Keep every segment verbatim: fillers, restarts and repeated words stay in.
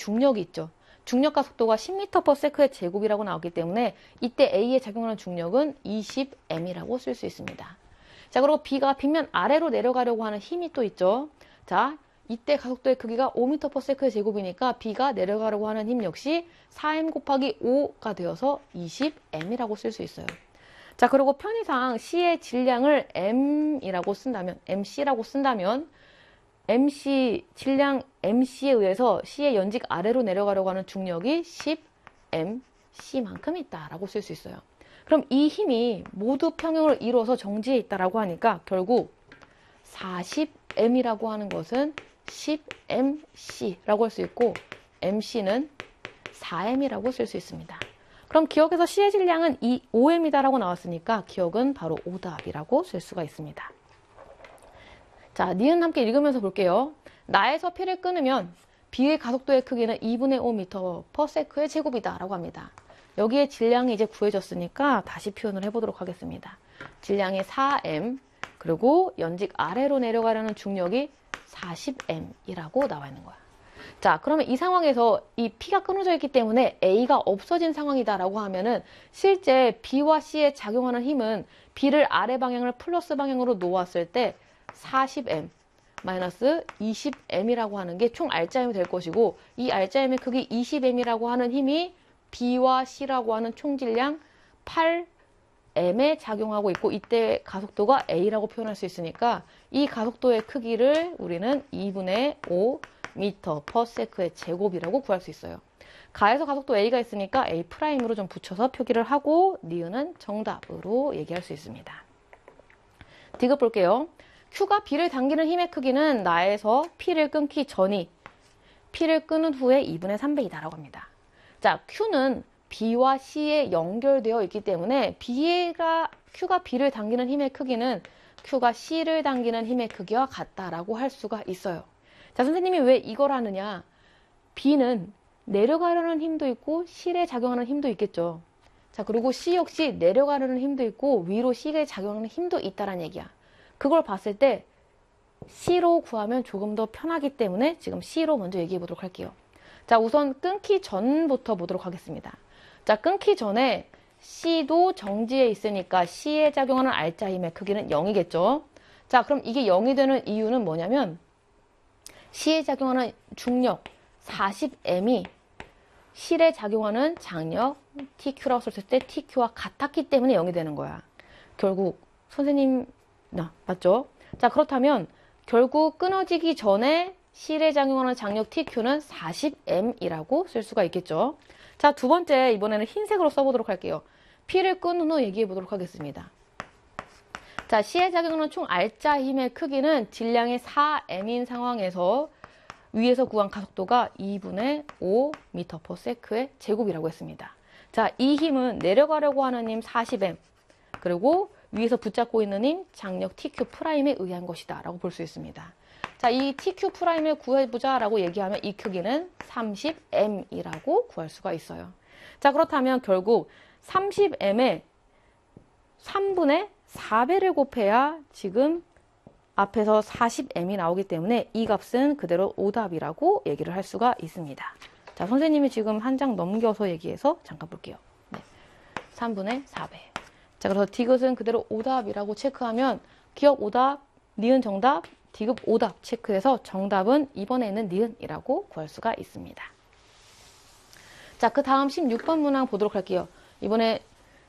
중력이 있죠. 중력과 속도가 십 미터 퍼 세컨드의 제곱이라고 나왔기 때문에 이때 A에 작용하는 중력은 이십 엠이라고 쓸 수 있습니다. 자, 그리고 B가 빗면 아래로 내려가려고 하는 힘이 또 있죠. 자, 이때 가속도의 크기가 오 미터 퍼 세컨드의 제곱이니까 B가 내려가려고 하는 힘 역시 사 엠 곱하기 오가 되어서 이십 엠이라고 쓸 수 있어요. 자, 그리고 편의상 C의 질량을 M이라고 쓴다면, 엠씨라고 쓴다면 엠씨, 질량 엠씨에 의해서 C의 연직 아래로 내려가려고 하는 중력이 십 엠씨만큼 있다라고 쓸 수 있어요. 그럼 이 힘이 모두 평형을 이루어서 정지해 있다라고 하니까 결국 사십 엠이라고 하는 것은 십 엠씨라고 할 수 있고 엠씨는 사 엠이라고 쓸 수 있습니다. 그럼 기억에서 C의 질량은 오 엠이다라고 나왔으니까 기억은 바로 오답이라고 쓸 수가 있습니다. 자, 니은 함께 읽으면서 볼게요. 나에서 P를 끊으면 B의 가속도의 크기는 이분의 오 미터 퍼 세컨드의 제곱이다 라고 합니다. 여기에 질량이 이제 구해졌으니까 다시 표현을 해보도록 하겠습니다. 질량이 사 엠, 그리고 연직 아래로 내려가려는 중력이 사십 엠이라고 나와 있는 거야. 자, 그러면 이 상황에서 이 P가 끊어져 있기 때문에 A가 없어진 상황이다라고 하면은 실제 B와 C에 작용하는 힘은 B를 아래 방향을 플러스 방향으로 놓았을 때 사십 엠 마이너스 이십 엠이라고 하는 게 총 알짜임이 될 것이고 이 알짜임의 크기 이십 엠이라고 하는 힘이 B와 C라고 하는 총 질량 팔 엠에 작용하고 있고 이때 가속도가 A라고 표현할 수 있으니까 이 가속도의 크기를 우리는 이분의 오 미터 퍼 세컨드의 제곱이라고 구할 수 있어요. 가에서 가속도 A가 있으니까 A'으로 좀 붙여서 표기를 하고 니은은 정답으로 얘기할 수 있습니다. 디귿 볼게요. Q가 B를 당기는 힘의 크기는 나에서 P를 끊기 전이 P를 끊은 후에 이분의 삼 배이다 라고 합니다. 자, Q는 B와 C에 연결되어 있기 때문에 B가, Q가 B를 당기는 힘의 크기는 Q가 C를 당기는 힘의 크기와 같다라고 할 수가 있어요. 자, 선생님이 왜 이걸 하느냐? B는 내려가려는 힘도 있고 C에 작용하는 힘도 있겠죠. 자, 그리고 C 역시 내려가려는 힘도 있고 위로 C에 작용하는 힘도 있다는 얘기야. 그걸 봤을 때 C로 구하면 조금 더 편하기 때문에 지금 C로 먼저 얘기해 보도록 할게요. 자, 우선 끊기 전부터 보도록 하겠습니다. 자, 끊기 전에 C도 정지에 있으니까 C에 작용하는 알짜 힘의 크기는 영이겠죠. 자, 그럼 이게 영이 되는 이유는 뭐냐면 C에 작용하는 중력 사십 엠이 C에 작용하는 장력 티큐라고 썼을 때 티큐와 같았기 때문에 영이 되는 거야. 결국 선생님 나 맞죠? 자, 그렇다면 결국 끊어지기 전에 C에 작용하는 장력 티큐는 사십 엠이라고 쓸 수가 있겠죠. 자, 두 번째 이번에는 흰색으로 써보도록 할게요. P를 끊은 후 얘기해 보도록 하겠습니다. 자, C에 작용하는 총 알짜 힘의 크기는 질량이 사 엠인 상황에서 위에서 구한 가속도가 이분의 오 미터 퍼 세컨드의 제곱이라고 했습니다. 자, 이 힘은 내려가려고 하는 힘 사십 엠 그리고 위에서 붙잡고 있는 힘 장력 티큐 프라임에 의한 것이다 라고 볼 수 있습니다. 자, 이 티큐 프라임을 구해보자 라고 얘기하면 이 크기는 삼십 엠이라고 구할 수가 있어요. 자, 그렇다면 결국 삼십 엠에 삼분의 사 배를 곱해야 지금 앞에서 사십 엠이 나오기 때문에 이 값은 그대로 오답이라고 얘기를 할 수가 있습니다. 자, 선생님이 지금 한 장 넘겨서 얘기해서 잠깐 볼게요. 네. 삼분의 사 배. 자, 그래서 디귿은 그대로 오답이라고 체크하면 기억 오답, 니은 정답, 디귿 오답 체크해서 정답은 이번에 있는 니은이라고 구할 수가 있습니다. 자, 그 다음 십육 번 문항 보도록 할게요. 이번에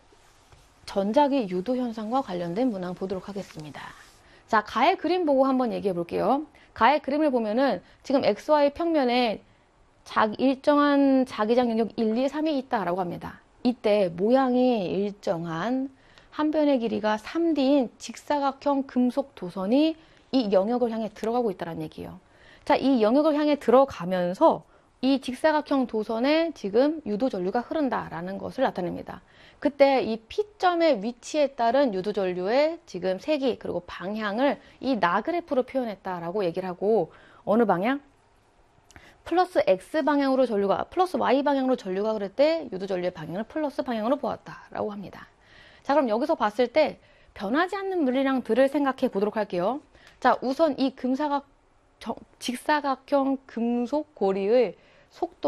전자기 유도 현상과 관련된 문항 보도록 하겠습니다. 자, 가의 그림 보고 한번 얘기해 볼게요. 가의 그림을 보면은 지금 엑스와이 평면에 자, 일정한 자기장 영역 일, 이, 삼이 있다라고 합니다. 이때 모양이 일정한 한 변의 길이가 삼 디인 직사각형 금속 도선이 이 영역을 향해 들어가고 있다는 얘기예요. 자, 이 영역을 향해 들어가면서 이 직사각형 도선에 지금 유도전류가 흐른다라는 것을 나타냅니다. 그때 이 P점의 위치에 따른 유도전류의 지금 세기 그리고 방향을 이 나그래프로 표현했다라고 얘기를 하고 어느 방향? 플러스 X 방향으로 전류가 플러스 Y 방향으로 전류가 흐를 때 유도전류의 방향을 플러스 방향으로 보았다라고 합니다. 자, 그럼 여기서 봤을 때 변하지 않는 물리량들을 생각해 보도록 할게요. 자, 우선 이 금사각 직사각형 금속 고리의 속도